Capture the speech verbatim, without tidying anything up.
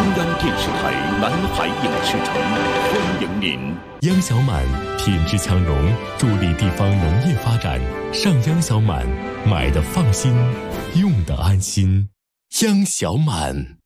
央电视台南海影视城欢迎您。 央小满品质强融，助力地方农业发展。上央小满，买的放心，用的安心。央小满。